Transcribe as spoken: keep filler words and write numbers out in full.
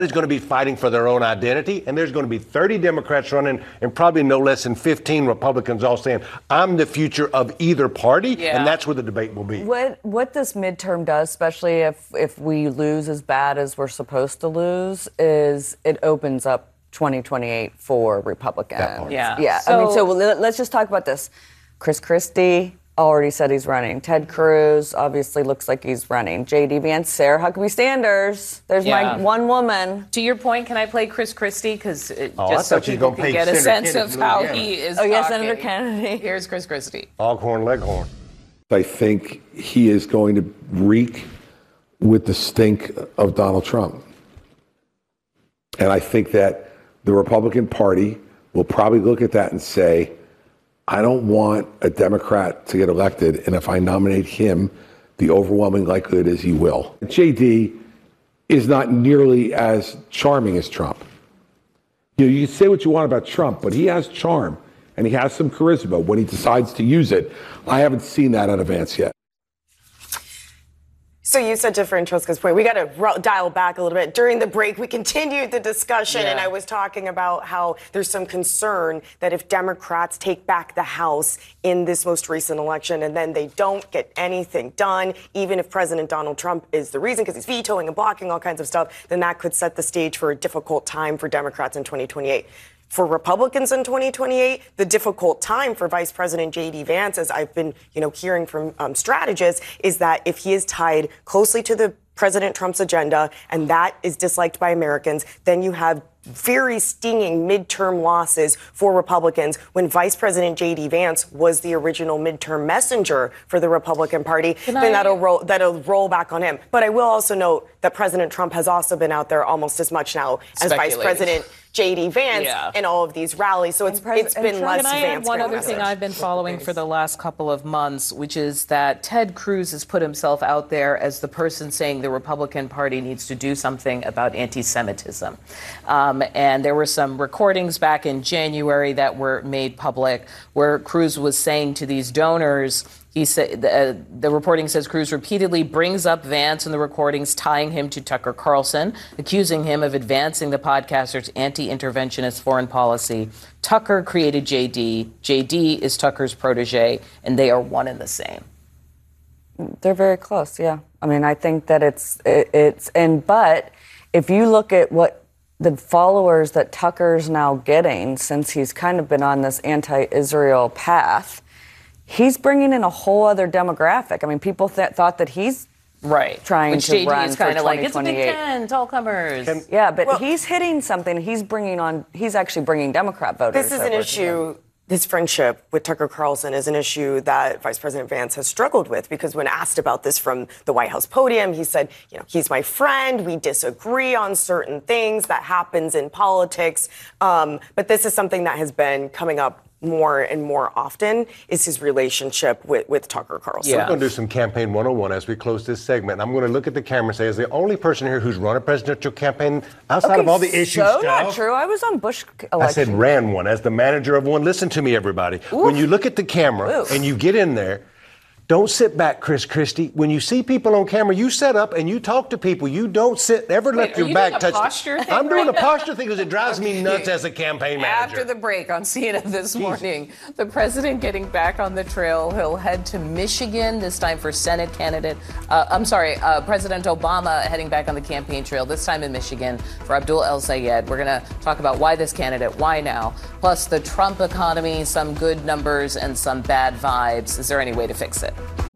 is going to be fighting for their own identity, and there's going to be thirty Democrats running and probably no less than fifteen Republicans all saying, I'm the future of either party, yeah. and that's where the debate will be. What what this midterm does, especially if, if we lose as bad as we're supposed to lose, is it opens up twenty twenty-eight for Republicans. Yeah. Yeah. So, I mean, so let's just talk about this. Chris Christie already said he's running. Ted Cruz obviously looks like he's running. J D Vance, Sarah Huckabee Sanders. There's yeah. my one woman. To your point, can I play Chris Christie? Because oh, just so people can get a Senator sense Kennedy of how again. he is Oh, yeah, talking. Senator Kennedy. Here's Chris Christie. Foghorn Leghorn. I think he is going to reek with the stink of Donald Trump. And I think that the Republican Party will probably look at that and say, I don't want a Democrat to get elected, and if I nominate him, the overwhelming likelihood is he will. J D is not nearly as charming as Trump. You know, you can say what you want about Trump, but he has charm, and he has some charisma when he decides to use it. I haven't seen that out of Vance yet. So you said to Francesca's point, we got to ro- dial back a little bit. During the break, we continued the discussion, yeah. and I was talking about how there's some concern that if Democrats take back the House in this most recent election and then they don't get anything done, even if President Donald Trump is the reason, because he's vetoing and blocking all kinds of stuff, then that could set the stage for a difficult time for Democrats in twenty twenty-eight. For Republicans in twenty twenty-eight, the difficult time for Vice President J D Vance, as I've been, you know, hearing from um, strategists, is that if he is tied closely to the President Trump's agenda and that is disliked by Americans, then you have very stinging midterm losses for Republicans when Vice President J D Vance was the original midterm messenger for the Republican Party. Can then I... that'll roll that'll roll back on him. But I will also note that President Trump has also been out there almost as much now as Vice President J D Vance yeah. in all of these rallies. So it's, pres- it's been Trump, less Can I Vance. add one other thing I've been following for the last couple of months, which is that Ted Cruz has put himself out there as the person saying the Republican Party needs to do something about anti-Semitism. Um, and there were some recordings back in January that were made public where Cruz was saying to these donors, He said the, uh, the reporting says Cruz repeatedly brings up Vance in the recordings, tying him to Tucker Carlson, accusing him of advancing the podcaster's anti-interventionist foreign policy. Tucker created J D. J D is Tucker's protege, and they are one and the same. They're very close, yeah. I mean, I think that it's it, it's and but if you look at what the followers that Tucker's now getting since he's kind of been on this anti-Israel path, he's bringing in a whole other demographic. I mean, people th- thought that he's right trying Which to J D run is for kind of like it's a twenty twenty-eight. Big Ten, all comers. Can, yeah, but well, he's hitting something. He's bringing on. He's actually bringing Democrat voters. This is an issue. His friendship with Tucker Carlson is an issue that Vice President Vance has struggled with, because when asked about this from the White House podium, he said, you know, he's my friend. We disagree on certain things. That happens in politics. Um, but this is something that has been coming up more and more often, is his relationship with, with Tucker Carlson. Yeah. We're going to do some campaign one oh one as we close this segment. I'm going to look at the camera and say, as the only person here who's run a presidential campaign outside okay, of all the issues so stuff. Not true. I was on Bush election. I said ran one as the manager of one. Listen to me, everybody. Oof. When you look at the camera Oof. and you get in there, don't sit back, Chris Christie. When you see people on camera, you set up and you talk to people. You don't sit, ever Wait, let your you back doing a touch. posture the, thing I'm doing right a posture thing because it drives me nuts as a campaign manager. After the break on C N N this morning, the president getting back on the trail. He'll head to Michigan, this time for Senate candidate. Uh, I'm sorry, uh, President Obama heading back on the campaign trail, this time in Michigan for Abdul El-Sayed. We're going to talk about why this candidate, why now, plus the Trump economy, some good numbers and some bad vibes. Is there any way to fix it?